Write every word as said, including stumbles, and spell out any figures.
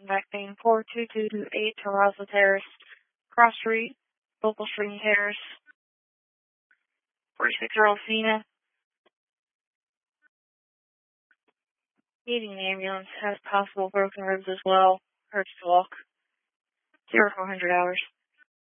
back being four two two two eight Terrazzo Terrace, Cross Street, Local Street Terrace, forty-six Earl Cena. Needing the ambulance, has possible broken ribs as well. Hurts to walk. Zero four hundred hours.